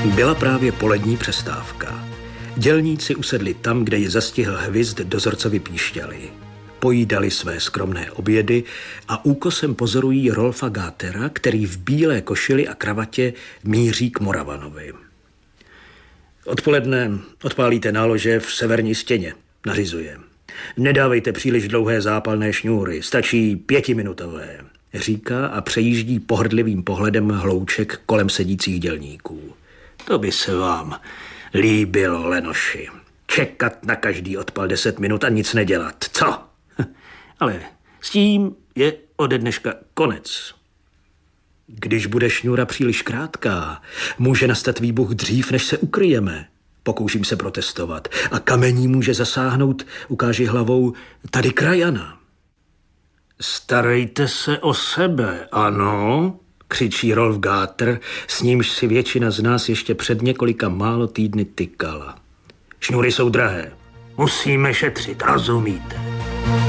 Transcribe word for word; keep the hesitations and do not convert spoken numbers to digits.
Byla právě polední přestávka. Dělníci usedli tam, kde je zastihl hvizd, dozorcovi píšťaly. Pojídali své skromné obědy a úkosem pozorují Rolfa Gátera, který v bílé košili a kravatě míří k Moravanovi. Odpoledne odpálíte nálože v severní stěně, nařizuje. Nedávejte příliš dlouhé zápalné šňůry, stačí pětiminutové, říká a přejíždí pohrdlivým pohledem hlouček kolem sedících dělníků. To by se vám líbilo, lenoši. Čekat na každý odpal deset minut a nic nedělat. Co? Ale s tím je ode dneška konec. Když bude šňůra příliš krátká, může nastat výbuch dřív, než se ukryjeme. Pokouším se protestovat. A kamení může zasáhnout, ukáže hlavou, tady krajana. Starejte se o sebe, ano, křičí Rolf Gáter, s nímž si většina z nás ještě před několika málo týdny tykala. Šňůry jsou drahé. Musíme šetřit, rozumíte?